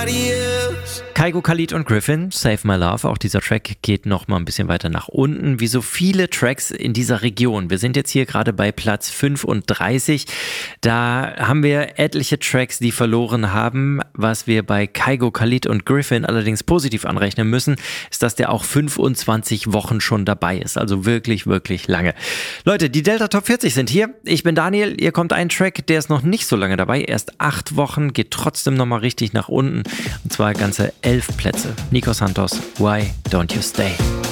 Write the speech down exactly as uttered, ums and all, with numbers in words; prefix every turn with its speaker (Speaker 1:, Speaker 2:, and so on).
Speaker 1: nobody else.
Speaker 2: Kygo, Khalid und Griffin, Save My Love. Auch dieser Track geht noch mal ein bisschen weiter nach unten, wie so viele Tracks in dieser Region. Wir sind jetzt hier gerade bei Platz fünfunddreißig. Da haben wir etliche Tracks, die verloren haben. Was wir bei Kygo, Khalid und Griffin allerdings positiv anrechnen müssen, ist, dass der auch fünfundzwanzig Wochen schon dabei ist. Also wirklich, wirklich lange. Leute, die Delta Top vierzig sind hier. Ich bin Daniel. Hier kommt ein Track, der ist noch nicht so lange dabei. Erst acht Wochen, geht trotzdem noch mal richtig nach unten. Und zwar ganze elf Plätze. Nico Santos, Why Don't You Stay?